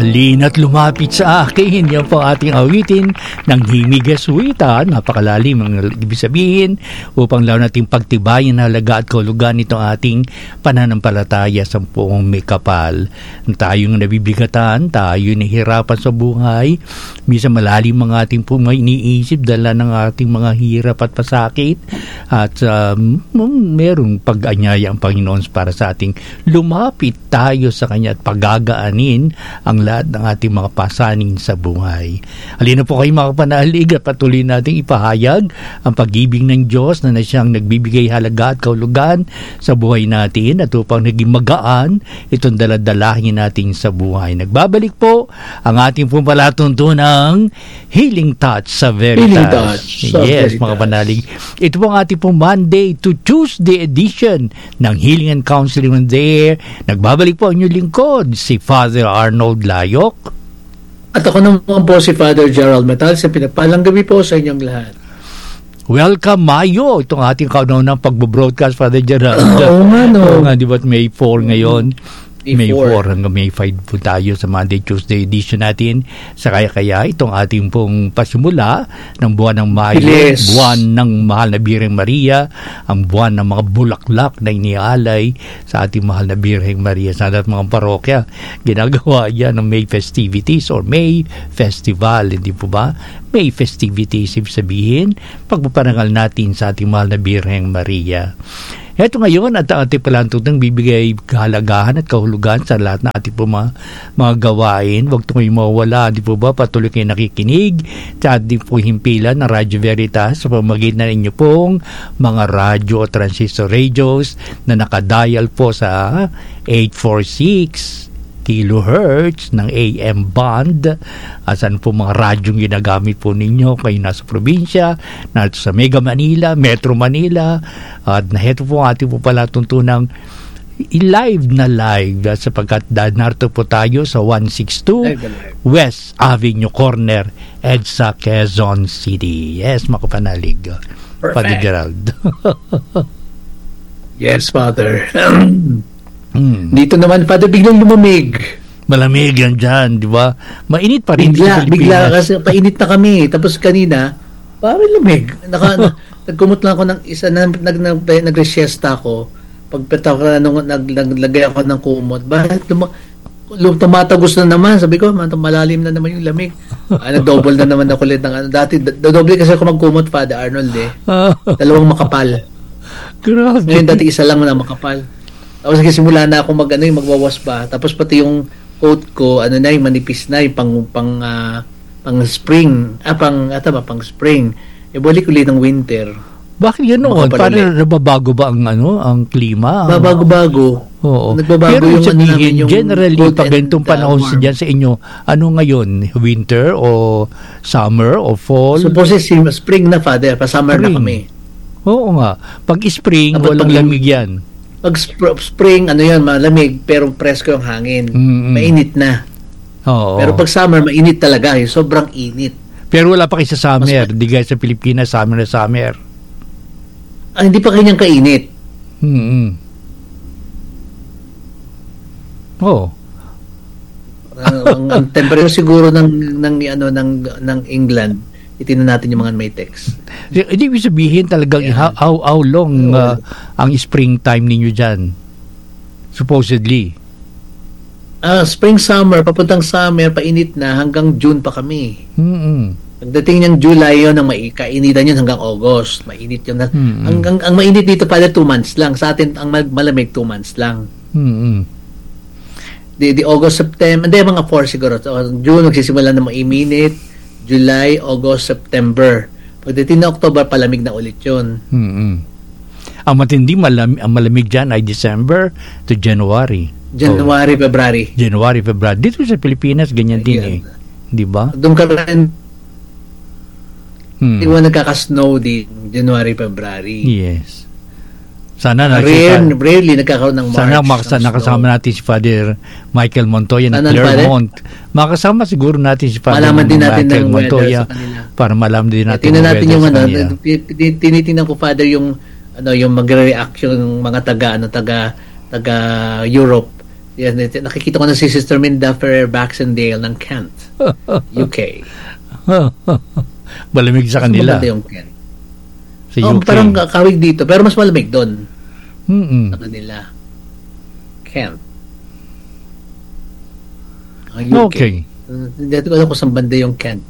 Halina't lumapit sa akin. Yan po ating awitin ng himigas wita. Napakalalim ang ibig sabihin upang lalo nating pagtibayin na halaga at kahulugan itong ating pananampalataya sa buong may kapal. Tayong nabibigatan, tayo nahihirapan sa buhay. Minsan malalim ang ating mga iniisip dala ng ating mga hirap at pasakit. At merong pag-anyaya ang Panginoon para sa ating lumapit tayo sa Kanya at pagagaanin ang lahat ng ating mga pasanin sa buhay. Halina po kayo mga kapanalig at patuloy nating ipahayag ang pag-ibig ng Diyos na siyang nagbibigay halaga at kahulugan sa buhay natin at upang naging magaan itong daladalahin natin sa buhay. Nagbabalik po ang ating pong palatuntunang Healing Touch sa Veritas. Yes, mga kapanalig. Ito po ang ating pong Monday to Tuesday edition ng Healing and Counseling on the Air. Nagbabalik po ang inyong lingkod, si Father Arnold Layok. At ako naman po si Father Gerald Metal. Sa pinagpalang gabi po sa inyong lahat. Welcome, Mayo. Itong ating kaunang pag-broadcast, Father Gerald. Oo nga, no? Oo nga, di ba May 4 ngayon? May 4 hanggang May 5 po tayo sa Monday, Tuesday edition natin. Sa kaya itong ating pong pasimula ng buwan ng Mayo, buwan ng mahal na Birheng Maria, ang buwan ng mga bulaklak na inialay sa ating mahal na Birheng Maria. Sa lahat mga parokya, ginagawa yan ng May festivities or May Festival, hindi po ba? May festivities, ibig sabihin, pagpaparangal natin sa ating mahal na Birheng Maria. Ito ngayon at ang ating palantutang bibigay kahalagahan at kahulugan sa lahat na ating po mga gawain. Huwag ito kayong mawala, di po ba? Patuloy kayo nakikinig sa ating po himpilan ng Radyo Veritas sa pamagitan ng inyo pong mga radyo o transistor radios na nakadial po sa 846 kilohertz ng AM band. Asan po mga radyong ginagamit po ninyo kayo nasa probinsya, narito sa Mega Manila, Metro Manila, at ito po ating po pala tuntunang live sapagkat narito po tayo sa 162 West Avenue Corner, EDSA, Quezon City. Yes, makapanalig. Father Gerald. Yes, Father. Dito naman, Father, biglang lumamig. Malamig yan dyan, di ba? Mainit pa rin sa Pilipinas. Bigla kasi painit na kami. Tapos kanina, parang lumig. Nagkumot lang ako ng isa, nag-resiesta ako. Pagpeta ko, naglagay ako ng kumot. Bakit tumatagos na naman? Sabi ko, malalim na naman yung lamig. Nag-double na naman ako ulit ng ano. Dati, double kasi ako magkumot, Father Arnold eh. Dalawang makapal. Grabe. Ngayon, dati isa lang na makapal. Tapos simula na ako magwawas ba. Tapos pati yung coat ko, yung manipis na, yung pang spring. Pang spring. Balik ulit ng winter. Bakit yun noon? Paano nababago ba ang klima? Babago-bago. Oo. Nagbabago pero yung sabihin, yung generally, pag ganitong panahon dyan sa inyo, ano ngayon? Winter o summer o fall? Suppose spring na, Father. Pa-summer na kami. Oo nga. Pag spring, walang lamig yan. Pag spring, malamig, pero presko yung hangin. Mainit na. Oo. Pero pag summer, mainit talaga. Sobrang init. Pero wala pa kayo sa summer. Di guys sa Pilipinas, summer na summer. Hindi pa kanyang kainit. Oo. Ang temperature siguro ng England, itinan natin yung mga may text. Ibig sabihin talagang how long ang springtime ninyo dyan? Supposedly. Spring, summer, papuntang summer, painit na, hanggang June pa kami. Pagdating ng July yun, ang kainitan yun hanggang August. Mainit yun. Ang mainit dito pala 2 months lang. Sa atin, ang malamig 2 months lang. Di August, September, hindi, mga 4 siguro. So, June, nagsisimula na mainit. July, August, September. Pagdating na October, palamig na ulit yun. Ang matindi, ang malamig dyan ay December to January. February. January, February. Dito sa Pilipinas, ganyan din eh. Di ba? Doon ka rin, di ba nagkaka-snow din, January, February. Yes. Sana rarely nagkakaroon ng March. Sana nakasama natin si Father Michael Montoya ng Claremont. Makasama siguro natin si Father Michael Montoya para malaman din natin. Tingnan natin yung tinitingnan ko, Father, yung magre-react yung mga taga Europe Yan, nakikita ko na si Sister Minda Ferrer Baxendale ng Kent, UK. Malamig sa kanila. Mas yung Kent. Sa UK. Parang kawig dito, pero mas malamig doon. Sa kanila. Kent. Ang UK. Okay. Hindi ko alam kung saan banda yung Kent.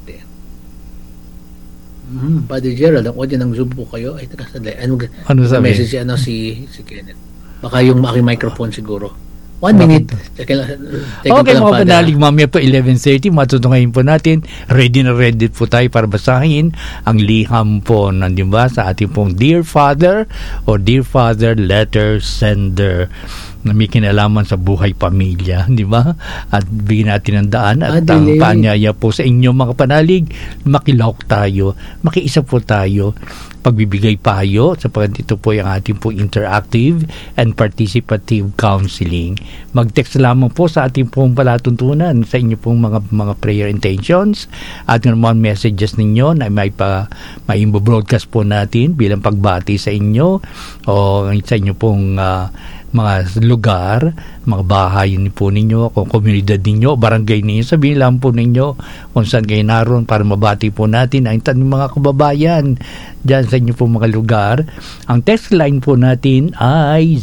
Padre Gerald, ako din ng Zoom po kayo. Ay, taga sadali. Ano sabi? Message si Kenneth. Baka yung aking microphone siguro. 1 minute. Okay, mga panalig, mamaya po 11:30, matutungayin po natin. Ready na ready po tayo para basahin ang liham po ng, di ba, sa ating pong Dear Father o Dear Father Letter Sender na may kinalaman sa buhay pamilya, di ba? At bigyan natin ng daan at ang paanyaya po sa inyo mga panalig, makilahok tayo, makiisa po tayo, pagbibigay payo sapagkat ito po yung ating po interactive and participative counseling. Mag-text lamang po sa ating pong palatuntunan sa inyo pong mga prayer intentions at naman messages ninyo na may broadcast po natin bilang pagbati sa inyo o sa inyo pong mga lugar, mga bahay po ninyo, kung komunidad ninyo, barangay ninyo, sabihin lang po ninyo kung saan kayo naroon para mabati po natin ang mga kababayan dyan sa inyo po mga lugar. Ang text line po natin ay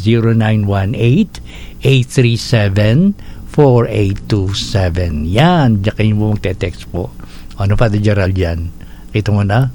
0918-837-4827. Yan, dyan kayo po magte-text po. Ano pa, Gerald, yan? Kita mo na?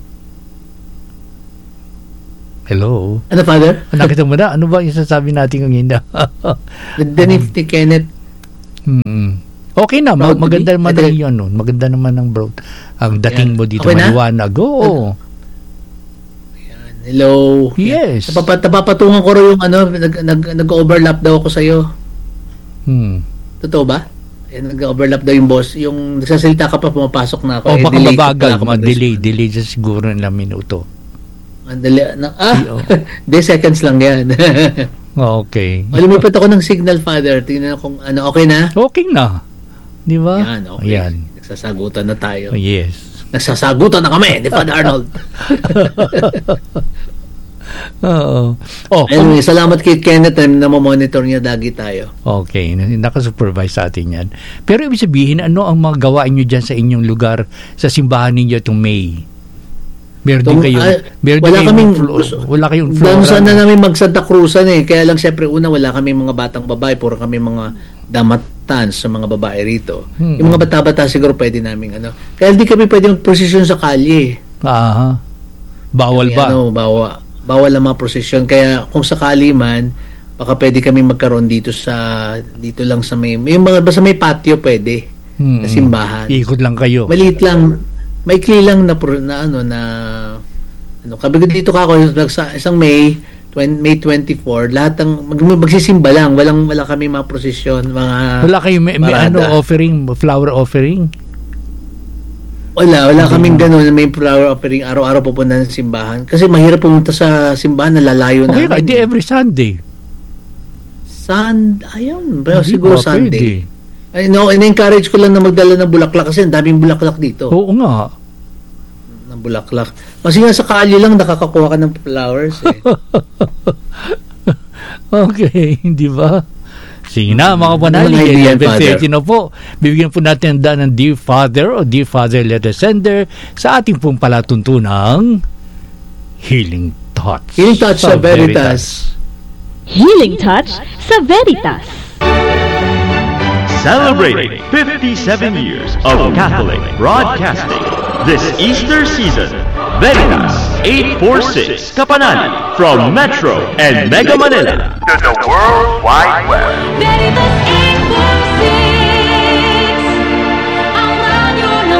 Hello? Ano, Father? Nakita mo na? Ano ba yung sasabi natin kanina? Danif ni Kenneth. Okay na. Maganda naman ang yun. No? Maganda naman ang broad. Ang dating mo dito. Okay maliwanag. Oo. Hello. Yes. Napapatungan ko rin yung nag-overlap daw ako sa'yo. Totoo ba? Nag-overlap daw yung boss. Yung nagsasalita ka pa, pumapasok na ako. Baka mabagal. Delay sa siguro ng minuto. Andali, 10 seconds lang yan. Okay. Lumipat ako ng signal, Father. Tingnan kung okay na? Okay na. Di ba? Yan, okay. Yan. Nagsasagutan na tayo. Yes. Nagsasagutan na kami, di Father Arnold. Oo. Anyway, salamat kay Kenneth na monitor niya lagi tayo. Okay, nakasupervise sa atin yan. Pero ibig sabihin, ano ang mga gawain nyo dyan sa inyong lugar, sa simbahan ninyo itong May? Meron din wala kayong flora. Saan na namin mag-Santa Cruzan kaya lang siyempre una wala kami mga batang babae, puro kami mga damatan sa mga babae rito. Yung mga bata-bata siguro pwede namin kaya hindi kami pwede mag-prosesyon sa kalye. Bawal ba? Bawal ang mga prosesyon, kaya kung sakali man baka pwede kami magkaroon dito lang sa may mga basta may patio pwede na simbahan. Ikot lang kayo. Maliit lang. Maikli lang kabigo dito ka ako isang May 24, lahat ng magsisimba lang, wala kami mga prosesyon, mga wala kayo may offering, flower offering? Wala kaming gano'n, may flower offering araw-araw pupunta ng simbahan kasi mahirap pumunta sa simbahan, nalalayo namin. Okay, di every Sunday. Ayun, pero siguro Sunday. In-encourage ko lang na magdala ng bulaklak kasi ang daming bulaklak dito. Oo nga. Ng bulaklak. Kasi nga sa kalye lang nakakakuha ka ng flowers Okay, hindi ba? Sige na, mga panalig. 11:30 na po. Bibigyan po natin ang daan ng Dear Father o Dear Father Letter Sender sa ating pong palatuntunang Healing Touch. Healing Touch sa Veritas. Healing Touch sa Veritas. Celebrating 57 years of Catholic broadcasting this Easter season. Veritas 846 Kapanan from Metro and Mega Manila to the World Wide Web. Veritas 846 ang radyo ng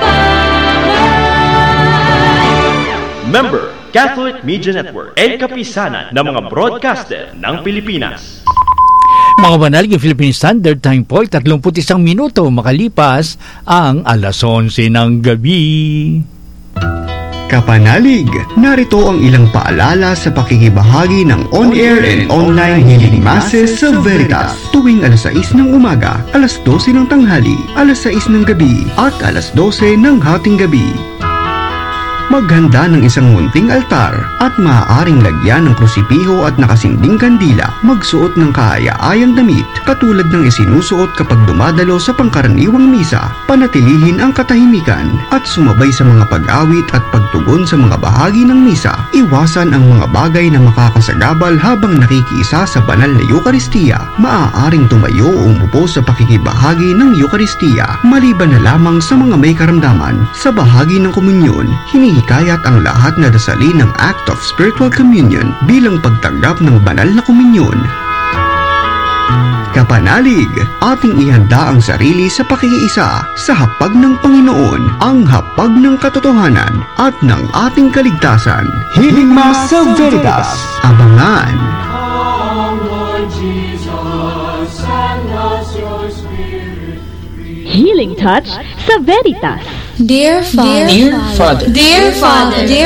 simbahan. Member Catholic Media Network and kapisanan ng mga broadcaster ng Pilipinas. Mga banalig, yung Philippine Standard Time po, 31 minuto makalipas ang 11:00 ng gabi. Kapanalig, narito ang ilang paalala sa pakikibahagi ng on-air and online healing masses sa Veritas tuwing 6:00 ng umaga, 12:00 ng tanghali, 6:00 ng gabi at 12:00 ng hating gabi. maghanda ng isang munting altar at maaaring lagyan ng krusipiho at nakasinding kandila, magsuot ng kaaya-ayang damit katulad ng isinusuot kapag dumadalo sa pangkaraniwang misa, panatilihin ang katahimikan at sumabay sa mga pag-awit at pagtugon sa mga bahagi ng misa. Iwasan ang mga bagay na makakasagabal habang nakikiisa sa banal na Eucharistia. Maaaring tumayo o umupo sa pakikibahagi ng Eucharistia, maliban na lamang sa mga may karamdaman. Sa bahagi ng komunyon, hinihikayat ang lahat na dasalin ng Act of Spiritual Communion bilang pagtanggap ng banal na komunyon. Kapanalig, ating ihanda ang sarili sa pakikiisa sa hapag ng Panginoon, ang hapag ng katotohanan at ng ating kaligtasan. Healing Mass sa Veritas. Abangan! Healing Touch sa Veritas. Dear Father,